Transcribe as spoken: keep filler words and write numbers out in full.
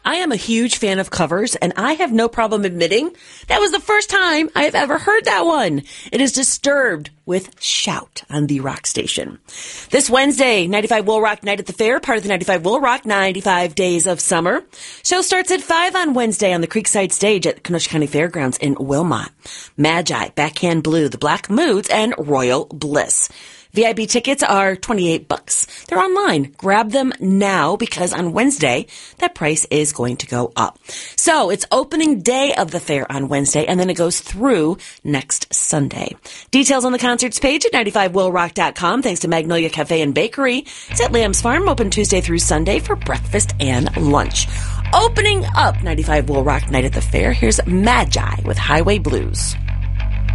I am a huge fan of covers, and I have no problem admitting that was the first time I have ever heard that one. It is Disturbed with Shout on the Rock Station. This Wednesday, ninety-five Will Rock Night at the Fair, part of the ninety-five Will Rock ninety-five Days of Summer. Show starts at five on Wednesday on the Creekside Stage at Kenosha County Fairgrounds in Wilmot. Magi, Backhand Blue, The Black Moods, and Royal Bliss. V I P tickets are twenty-eight bucks. They're online. Grab them now because on Wednesday, that price is going to go up. So it's opening day of the fair on Wednesday, and then it goes through next Sunday. Details on the concerts page at ninety-five will rock dot com. Thanks to Magnolia Cafe and Bakery. It's at Lamb's Farm, open Tuesday through Sunday for breakfast and lunch. Opening up ninety-five Will Rock Night at the Fair, here's Magi with Highway Blues.